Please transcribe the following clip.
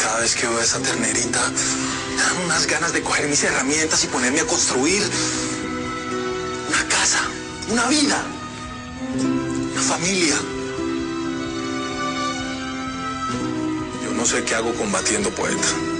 Cada vez que veo a esa ternerita, me dan unas ganas de coger mis herramientas y ponerme a construir una casa, una vida, una familia. Yo no sé qué hago combatiendo, poeta.